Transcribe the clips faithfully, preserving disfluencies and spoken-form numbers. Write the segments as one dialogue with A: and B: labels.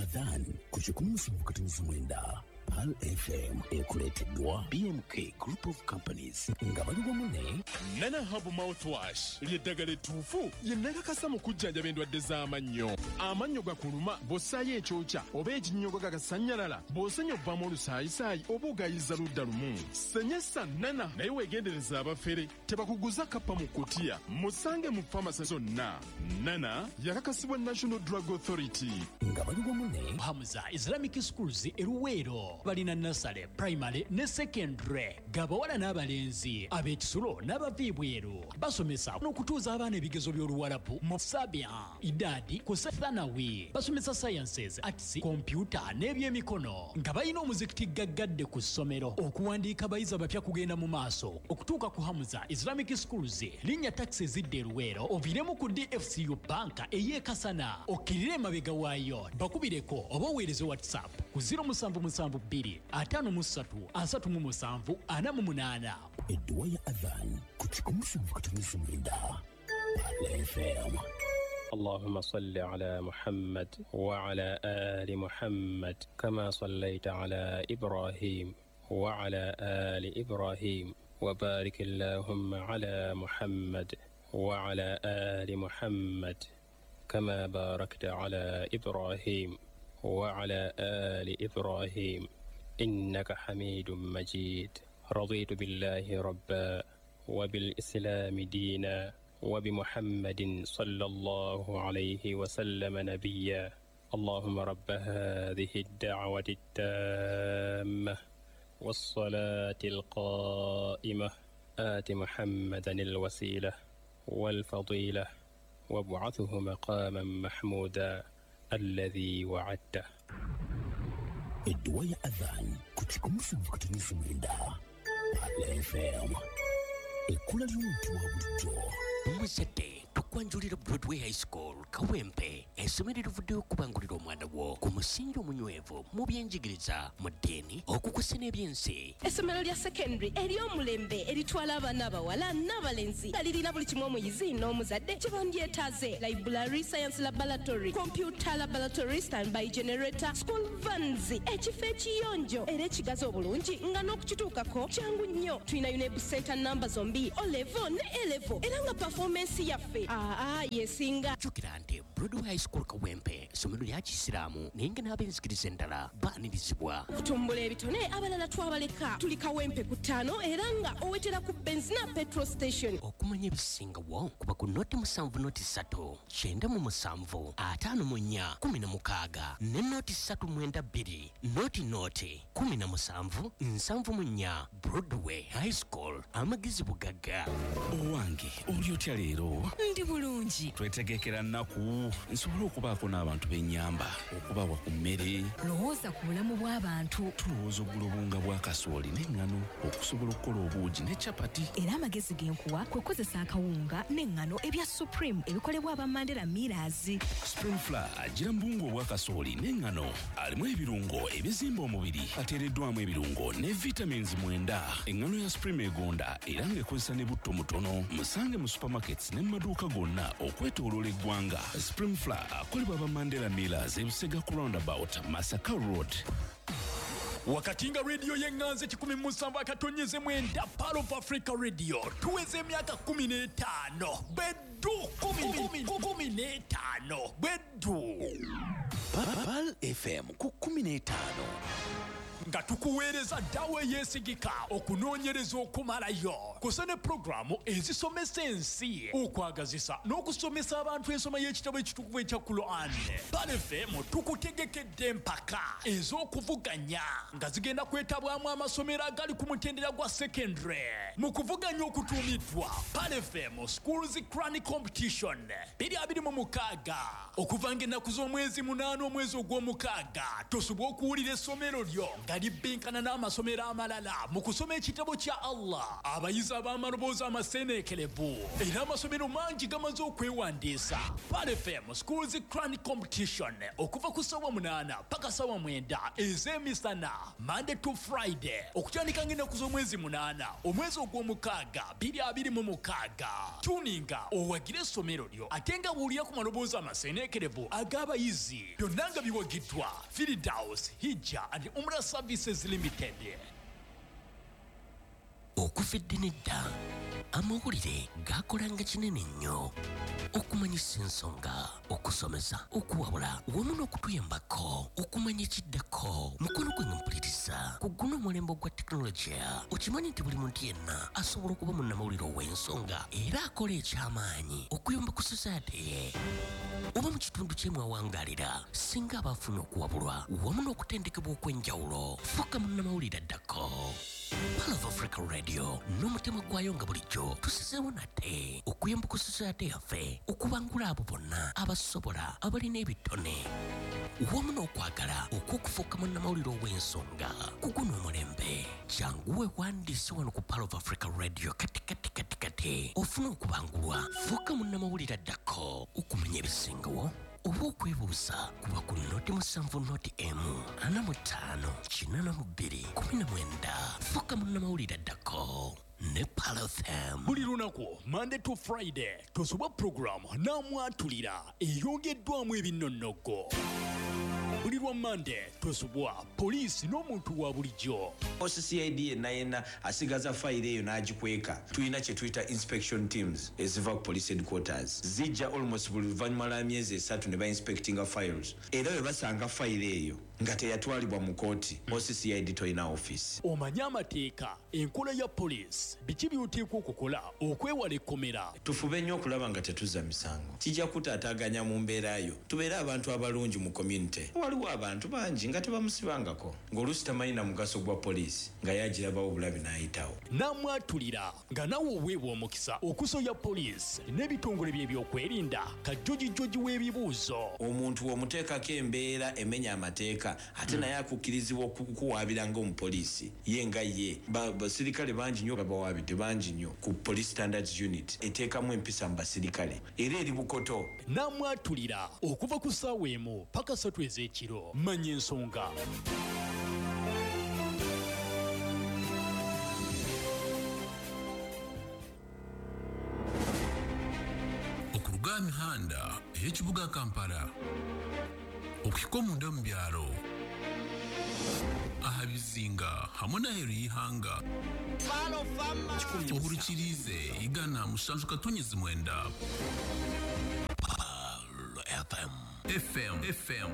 A: Adhan kuchikunusa mkatinizi mwenda Pal F M ekuleteddwa B M K Group of Companies nga bali wamu
B: Nana Hub Mouthwash ly'eddagala ettuufu lye nnakakasa mu kujjanjaba endwadde z'amannyo. Amannyo gakuluma bw'ossaayo ekyokya oba ekinnyogo gagasannyalala bw'osenya obbamu olusaayisaayi oba ogayiza ludda lumu. Senyesa Nana naye weegendereza abafere tebakuguza kappa mu kkutiya. Musange mu famasi zonna. Nana yakakasibwa National Drug Authority.
A: Nga bali wamu ne
C: Hamza Islamic Schools e Luweero balina nasale primary ne secondary gabawala n'abalenzi ab'ekisulo n'abaviibweru basomesa n'okutuuza abaana ebigezo by'oluwalabu mu sabia idadi ku thanawi basomesa sciences arts computer n'ebyemikono nga balina omuzikiti gaggadde ku ssomero okuwandiika abayizi abapya kugenda mu maaso okutuuka ku Hamza Islamic Schools linnya taxi zidde Luweero oviremu ku D F C U banka ey'ekasana okkirire emabega waayo bakubireko oba oweereze WhatsApp ku zero seven seven two atano mu ssatu asatu mu musanvu ana mu munaana.
A: Edduwa ya Adhan kuchikunusa mkatinizi mwenda Pal F M.
D: اللهم صل على محمد وعلى آل محمد كما صليت على إبراهيم وعلى آل إبراهيم وبارك اللهم على محمد وعلى آل محمد كما باركت على إبراهيم وعلى آل إبراهيم إنك حميد مجيد. رضيت بالله ربا وبالإسلام دينا وبمحمد صلى الله عليه وسلم نبيا. اللهم رب هذه الدعوة التامة والصلاة القائمة آت محمدا الوسيلة والفضيلة وابعثه مقاما محمودا الذي وعدته.
A: Edduwa ya Adhan kuchikunusa mkatinizi mwenda Pal F M. Ekula ly'omuntu wa bulijjo.
E: Muzadde tukwanjulira Broadway High School Kawempe essomero erivuddeyo okubangulira omwana wo ku musingi omunywevu mu byenjigiriza mu ddiini okukusa n'ebyensi.
F: Essomero lya secondary ery'omulembe eritwala abaana abawala n'abalenzi nga lirina buli kimu omuyizi n'omuzadde kye bandyetaaze: library, science laboratory, computer laboratory, standby generator, school vans, ekifo ekiyonjo era ekigazi obulungi nga n'okukituukako kyangu nnyo. Tulina UNEB center namba zombi O level ne A level era nga performance yaffe aa yesinga.
E: Jjukira nti Broadway High School Kawempe essomero lya Kisiraamu naye nga n'ab'enzikiriza endala baanirizibwa.
F: Okutumbula ebitone abalala twabaleka. Tuli Kawempe ku ttaano era nga owetera ku benzina petrol station.
E: Okumanya ebisingawo kuba ku noti musanvu noti ssatu kyenda mu musanvu ataano mu nnya kumi na mukaaga ne noti ssatu mwenda bbiri noti noti kumi na musanvu nsanvu mu nnya. Broadway High School amagezi bugagga.
G: Owange oli otya leero?
H: Ndi bulungi.
G: Twetegekera nnaku nsobola okubaako n'abantu b'ennyamba okubawa ku mmere.
H: Lowooza ku bulamu bw'abantu.
G: Tulowooza oggula obunga bwa kasooli n'eŋŋano okusobola okukola obuugi ne capati.
H: Era amagezi g'enkuwa kwe kukozesa akawunga n'eŋŋano ebya Supreme ebikolebwa aba Mandela Millers.
G: Spring Flour agira mu buwunga obwa kasooli n'eŋŋano alimu ebirungo ebizimba omubiri ateereddwamu ebirungo ne vitamins mwenda. Eŋŋano ya Supreme egonda era ng'ekozesa ne butto mutono. Musange mu supermarkets ne mu maduuka gonna okwetooloola eggwanga. Spring Flour akolebwa aba Mandela Millers e Busega ku roundabout Masaka Road.
C: Wakati nga radio y'enganze kikumi mu musanvu akatonyeze mwenda Pearl of Africa Radio tuweze emyaka kumi n'etaano beddu kumi n'etaano beddu
A: Pal F M ku kumi n'etaano.
C: nga tukuweereza ddawo eyeesigika okunoonyereza okumalayo kusa ne pulogulaamu ezisomesa ensi okwagazisa n'okusomesa abantu ensoma y'ekitabo ekitukuvu ekya Quran. Pal F M tukutegekedde empaka ez'okuvuganya nga zigenda kwetabwamu amasomero agali ku mutendera gwa secondary mu kuvuganya okutuumiddwa Pal F M Schools Crani Competition biri abiri mu mukaaga okuva ng'ennaku z'omwezi munaana omwezi ogw'omukaaga tosobwa okuwulira essomero lyo galibinkana n'amasomero amalala mu kusoma ekitabo kya Allah. Abayizi ab'amaloboozi amaseeneekerevu era amasomero mangi gamaze okwewandiisa. Pal F M Schools Crown Competition okuva ku ssaawa munaana paka ssaawa mwenda ez'emisana Monday to Friday okutandika ng'ennaku z'omwezi munaana omwezi ogw'omukaaga bbiri abiri mu mukaaga. Tuninga owagire essomero lyo ate nga buulira ku maloboozi amaseeneekerevu ag'abayizi. Byonna nga biwagiddwa Firdaus Hijja and Umrah Services Limited.
E: Okufidde nedda amawulire gakolanga kinene nnyo okumanyisa ensonga, okusomesa, okuwabula wamu n'okutuyambako okumanya ekiddako. Mukono gwe mpuliriza ku guno omulembe gwa tekinologiya. Okimanyi nti buli muntu yenna asobola okuba munnamawulire ow'ensonga era akola eky'amaanyi okuyamba ku society ye. Oba mu kitundu kyemwawangaalira singa abafuna okuwabulwa wamu n'okutendekebwa okw'enjawulo, fuuka munnamawulire addako. Pal of Africa Radio n'omutima gwayo nga bulijjo tusizeewo nate okuyamba ku society yaffe okubangula abo bonna abasobola abalina ebitone wamu n'okwagala okw'okufuuka munnamawulire ow'ensonga ku guno omulembe. Jangu weewandiise wano ku Pal of Africa Radio kati kati kati kati ofuna okubangulwa. Fuuka munnamawulire addako okumanya ebisingawo oba okwebuuza kuba ku noti musanvu noti emu ana mu ttaano kinaana mu bbiri kumi na mwenda. Fuuka munnamawulire addako ne Pal F M.
C: Buli lunaku Monday to Friday tosoba program n'amwatulira eyongeddwamu ebinnonogo. Buli lwa Monday tosobwa poliisi n'omuntu wa bulijjo.
I: O C C I D yenna yenna asigaza fayiro eyo n'agikweka. Tulina kye tuyita inspection teams eziva ku police headquarters. Zijja almost buli luvannyuma lwa myezi esatu ne ba inspectinga files. Era bwe basanga fayiro eyo nga teyatwalibwa mu kooti, O C C I D toyina office.
C: Omanye amateeka, enkola ya poliisi, biki by'oteekwa okukola okwewala ekkomera.
I: Tufube nnyo okulaba nga tetuzza misango. Kijja kutaataaganya mu mbeera yo tubeere abantu abalungi mu community. Waliwo abantu bangi nga tebamusibangako ng'oluusi tamanyi na mugaso gwa poliisi nga yagirabawo obulabi n'ayitawo.
C: N'amwatulira nga nawe oweebwa omukisa okusoya poliisi n'ebitongole bye by'okwerinda kajjogijogi w'ebibuuzo.
I: Omuntu w'omuteekako embeera emenya amateeka ate naye akukkirizibwa okukuwaabira ng'omupoliisi ye nga ye. Basirikale bangi nnyo babawaabidde bangi nnyo ku Police Standards Unit eteekamu empisa mu basirikale era eri bukoto.
C: N'amwatulira okuva ku ssaawa emu paka ssatu ez'ekiro. Manya ensonga.
J: Okuruga mihanda ey'ekibuga Kampala okuhika omunda mu byalo aha bizinga hamwe n'aheeru y'ihanga ohurikirize igana musanju katonyezi mwenda Pal F M. F M F M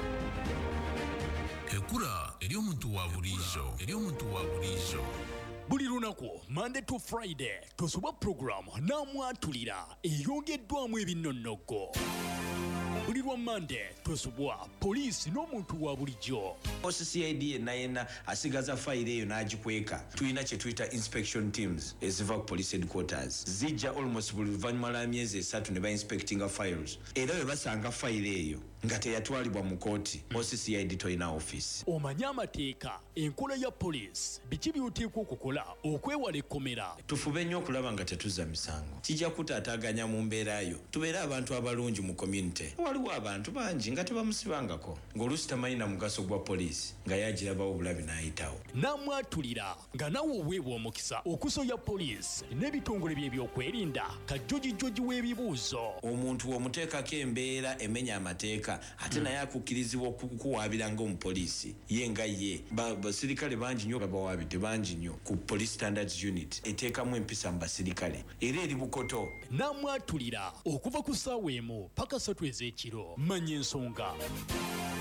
J: ekura eri omuntu wa bulijjo eri omuntu wa bulijjo.
C: Buli lunaku Monday to Friday tosoba program n'amwatulira eyongeddwamu ebinnonogo. Buli lwa Monday tosobwa poliisi n'omuntu wa bulijjo.
I: O C C I D yenna yenna asigaza fayiro eyo n'agikweka. Tulina kye tuyita inspection teams eziva ku police headquarters. Zijja almost buli luvannyuma lwa myezi esatu ne ba inspectinga files. Era bwe basanga fayiro eyo nga teyatwalibwa mu kooti, O C C I D toyina office.
C: Omanye amateeka, enkola ya poliisi, biki by'oteekwa okukola okwewala ekkomera.
I: Tufube nnyo okulaba nga tetuzza misango. Kijja kutaataaganya mu mbeera yo tubeere abantu abalungi mu community. Waliwo abantu bangi nga tebamusibangako ng'oluusi tamanyi na mugaso gwa poliisi nga yagirabawo obulabi n'ayitawo.
C: N'amwatulira nga nawe oweebwa omukisa okusoya poliisi n'ebitongole bye by'okwerinda kajjogijogi w'ebibuuzo.
I: Omuntu w'omuteekako embeera emenya amateeka ate naye akukkirizibwa okukuwaabira ng'omupoliisi ye nga ye. Basirikale bangi nnyo babawaabidde bangi nnyo ku Police Standards Unit eteekamu empisa mu basirikale era eri bukoto.
C: N'amwatulira okuva ku ssaawa emu paka ssatu ez'ekiro. Manya ensonga.